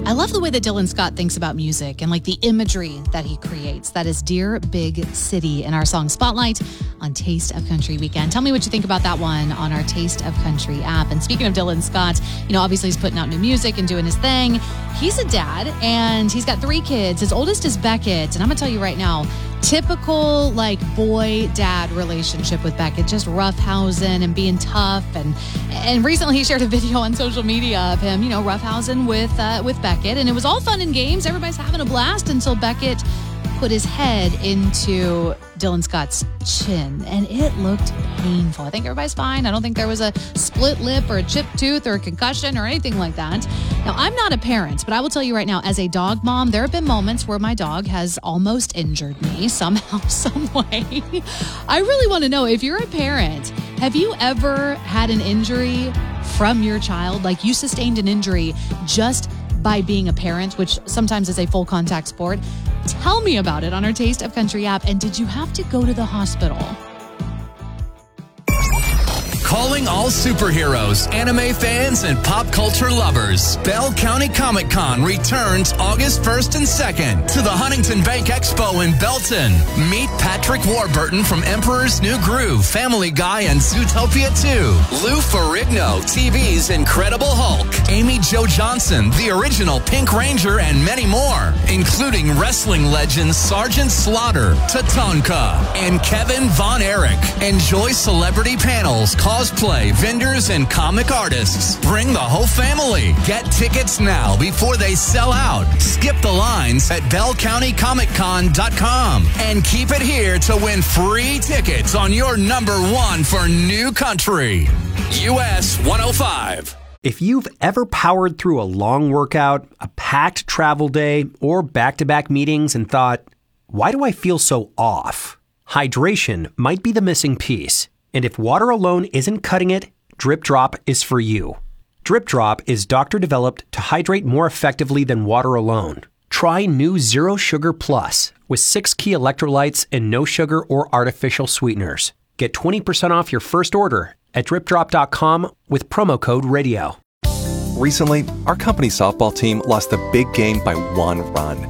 I love the way that Dylan Scott thinks about music and like the imagery that he creates. That is Dear Big City in our song Spotlight on Taste of Country Weekend. Tell me what you think about that one on our Taste of Country app. And speaking of Dylan Scott, obviously he's putting out new music and doing his thing. He's a dad and he's got 3 kids. His oldest is Beckett. And I'm going to tell you right now, typical like boy-dad relationship with Beckett, just roughhousing and being tough. And recently he shared a video on social media of him, roughhousing with Beckett. And it was all fun and games. Everybody's having a blast until Beckett put his head into Dylan Scott's chin, and it looked painful. I think everybody's fine. I don't think there was a split lip or a chipped tooth or a concussion or anything like that. Now, I'm not a parent, but I will tell you right now, as a dog mom, there have been moments where my dog has almost injured me somehow, some way. I really want to know, if you're a parent, have you ever had an injury from your child? Like you sustained an injury just by being a parent, which sometimes is a full contact sport. Tell me about it on our Taste of Country app. And did you have to go to the hospital? Calling all superheroes, anime fans, and pop culture lovers. Bell County Comic Con returns August 1st and 2nd to the Huntington Bank Expo in Belton. Meet Patrick Warburton from Emperor's New Groove, Family Guy, and Zootopia 2. Lou Ferrigno, TV's Incredible Hulk. Amy Jo Johnson, the original Pink Ranger, and many more, including wrestling legends Sergeant Slaughter, Tatanka, and Kevin Von Erich. Enjoy celebrity panels, cosplay, vendors, and comic artists. Bring the whole family. Get tickets now before they sell out. Skip the lines at bellcountycomiccon.com and keep it here to win free tickets on your #1 for New Country. US 105. If you've ever powered through a long workout, a packed travel day, or back-to-back meetings and thought, why do I feel so off? Hydration might be the missing piece. And if water alone isn't cutting it, Drip Drop is for you. Drip Drop is doctor-developed to hydrate more effectively than water alone. Try new Zero Sugar Plus with 6 key electrolytes and no sugar or artificial sweeteners. Get 20% off your first order at dripdrop.com with promo code RADIO. Recently, our company softball team lost the big game by 1 run.